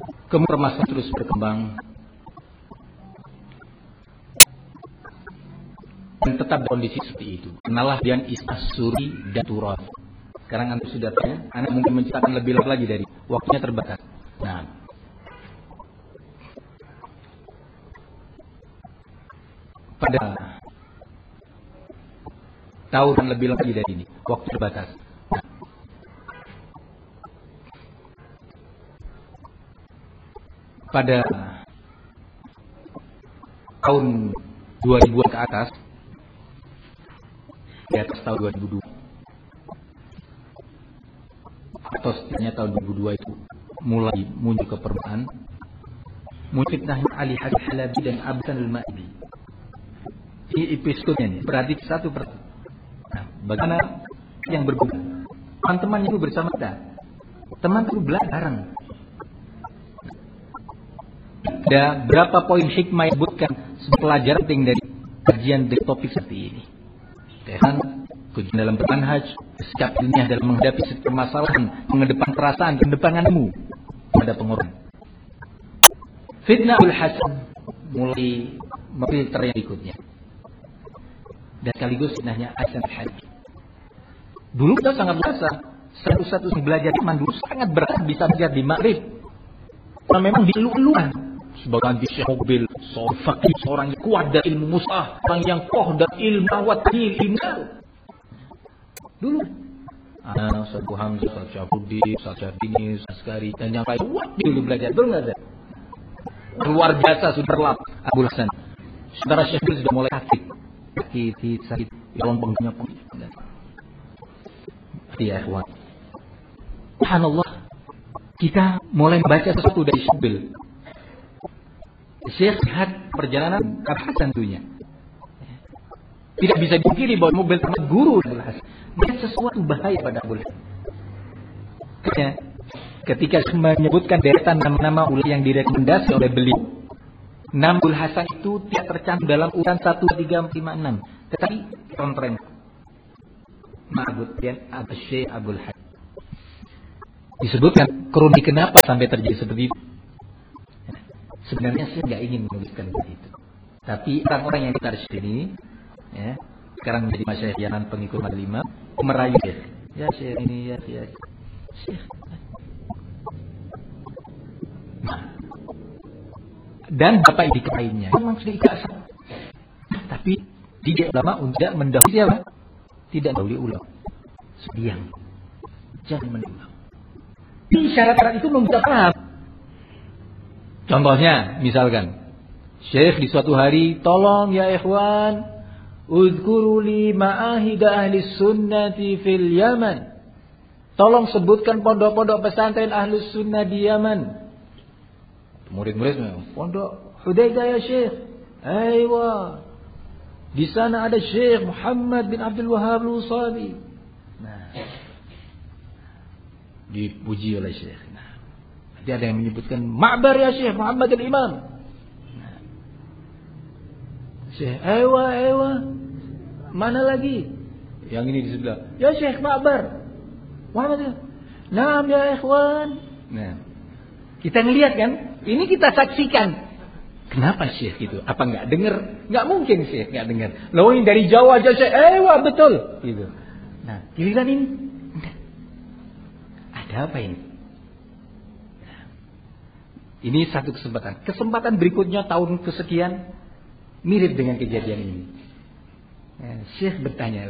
Kemudian masa terus berkembang dan tetap kondisi seperti itu. Kenalah dan isasuri dan turas. Sekarang anda sudah tanya, anda mungkin menceritakan lebih lagi dari waktunya terbatas. Nah, pada tahun lebih lagi dari ini, waktu terbatas. Nah, pada tahun 2000 ke atas, di atas tahun 2002 atau setidaknya tahun 2002 itu mulai muncul ke permukaan, muncul fitnah Ali Halabi dan Abdan al-Ma'idi. Ini episodenya nih, berarti satu persatu. Nah, bagaimana yang berbeda? Teman-teman itu bersama kita, teman itu belajar bareng. Ada berapa poin hikmah yang disebutkan sebagai pelajaran penting dari kajian dari topik seperti ini. Dan kajian dalam bermanhaj, sikap ilmiah dalam menghadapi setiap permasalahan, mengedepan perasaan, mengedepankan ilmu pada pengorbanan. Fitnah Abul Hasan mulai memfilter yang berikutnya. Dan sekaligus fitnahnya Hasan al-Halabi. Dulu kita sangat biasa, satu-satu yang belajar iman dulu sangat berat bisa belajar di Maghrib. Karena memang dielu-eluan. Sebagai anti Syekh Mobil, seorang fakih, seorang yang kuat dan ilmu musah, orang yang koh dan ilmu watil, ilmu. Dulu. Ustaz Abu Hamzah, Ustaz Syafruddin, Ustaz Syafini, Ustaz Askari, dan yang lain. Wah, dulu belajar. Betul nggak, Ustaz? Luar biasa sudah berlap Abul Hasan. Saudara Syekh sudah mulai sakit. Sakit. Yang pengguna. Ya, ikhwan. Subhanallah. Kita mulai membaca sesuatu dari Syekh. Syekh lihat perjalanan Abul Hasan tentunya. Tidak bisa dipungkiri bahwa mobil teman guru Abul Hasan. Melihat sesuatu bahaya pada Abul Hasan. Ketika menyebutkan deretan nama-nama ulama yang direkomendasi oleh beliau, nama Abul Hasan itu tidak tercantum dalam urutan 1, 2, 3, 4, 5, 6. Tetapi kontren. Ma'bud dan Syekh Abul Hasan. Disebutkan kronik kenapa sampai terjadi seperti itu. Sebenarnya saya nggak ingin menuliskan begitu. Tapi orang-orang yang kita di sini, ya, sekarang menjadi masyayikh yanan pengikut Madlima, merayu Syekh. Ya Syekh ini, ya Syekh. Nah, dan bapak ibu lainnya memang sudah ikhlas. Tapi tidak ulama untuk mendahului siapa? Tidak mendahului ulama. Diam. Jangan mendahului. Di syarat-syarat itu membuat paham. Contohnya, misalkan Syekh di suatu hari, tolong ya ikhwan, uzkuru li ma'ahida ahli sunnati fil Yaman. Tolong sebutkan pondok-pondok pesantren ahli sunnah di Yaman. Murid-murid, pondok Hudaidah ya Syekh. Aywa. Di sana ada Syekh Muhammad bin Abdul Wahhab al-Usabi. Nah, dipuji oleh Syekh. Nanti ada yang menyebutkan Ma'bar ya Syekh Muhammad al-Imam. Nah, Syekh, aywa. Mana lagi? Yang ini di sebelah. Ya Syekh Ma'bar. Muhammad. Naam ya ikhwan. Nah, kita ngelihat kan? Ini kita saksikan. Kenapa Syekh itu? Apa enggak dengar? Enggak mungkin Syekh enggak dengar. Loh ini dari Jawa aja Syekh. Betul. Gitu. Nah, giliran ini enggak. Ada apa ini? Nah, ini satu kesempatan. Kesempatan berikutnya tahun kesekian mirip dengan kejadian ini. Syekh bertanya